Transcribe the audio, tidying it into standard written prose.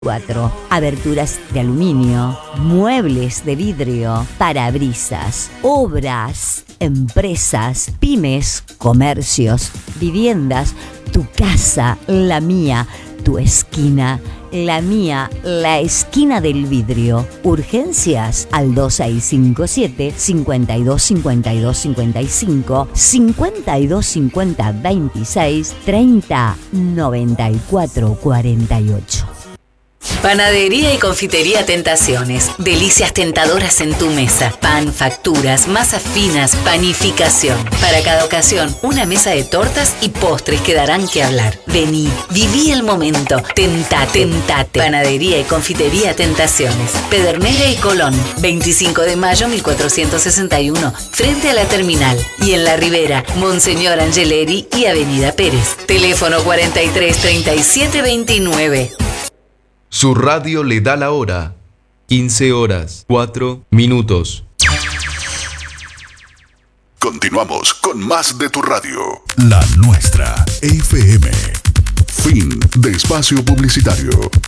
4. Aberturas de aluminio, muebles de vidrio, parabrisas, obras, empresas, pymes, comercios, viviendas, tu casa, la mía, tu esquina, la mía, la esquina del vidrio. Urgencias al 2657 52 52 55 52 50 26 30 94 48. Panadería y confitería Tentaciones. Delicias tentadoras en tu mesa. Pan, facturas, masas finas, panificación. Para cada ocasión, una mesa de tortas y postres que darán que hablar. Vení, viví el momento. Tentate. Panadería y confitería Tentaciones. Pedernera y Colón. 25 de mayo 1461. Frente a la terminal. Y en La Ribera, Monseñor Angeleri y Avenida Pérez. Teléfono 43 37 29. Su radio le da la hora. 15 horas, 4 minutos. Continuamos con más de tu radio. La nuestra, FM. Fin de espacio publicitario.